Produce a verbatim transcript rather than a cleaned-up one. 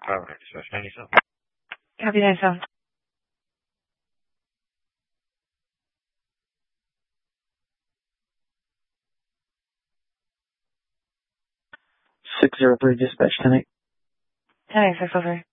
All right, dispatch ninety-seven. Copy ninety-seven. six zero three, dispatch ten eight. ten eight, six oh three.